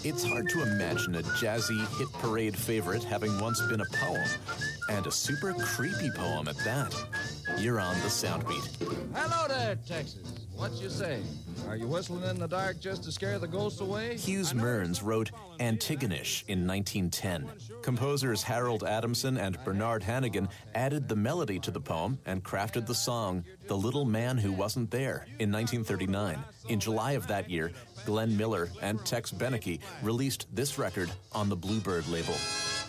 It's hard to imagine a jazzy hit parade favorite having once been a poem, and a super creepy poem at that. You're on the Soundbeat. Hello there, Texas. What you say? Are you whistling in the dark just to scare the ghosts away? Hughes Mearns wrote Antigonish in 1910. Composers Harold Adamson and Bernard Hannigan added the melody to the poem and crafted the song The Little Man Who Wasn't There in 1939. In July of that year, Glenn Miller and Tex Beneke released this record on the Bluebird label.